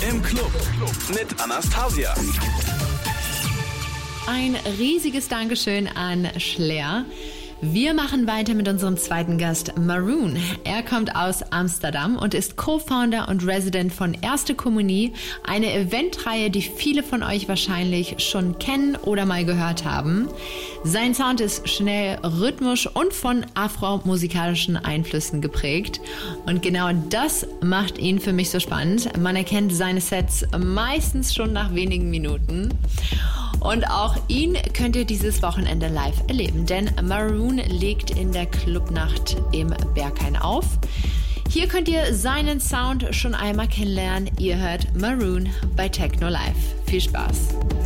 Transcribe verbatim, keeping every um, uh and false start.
Im Club mit Anastasia. Ein riesiges Dankeschön an Schlair. Wir machen weiter mit unserem zweiten Gast, Maroon. Er kommt aus Amsterdam und ist Co-Founder und Resident von Erste Communie, eine Eventreihe, die viele von euch wahrscheinlich schon kennen oder mal gehört haben. Sein Sound ist schnell, rhythmisch und von afromusikalischen Einflüssen geprägt. Und genau das macht ihn für mich so spannend. Man erkennt seine Sets meistens schon nach wenigen Minuten. Und auch ihn könnt ihr dieses Wochenende live erleben, denn Maroon legt in der Clubnacht im Berghain auf. Hier könnt ihr seinen Sound schon einmal kennenlernen. Ihr hört Maroon bei Techno Live. Viel Spaß!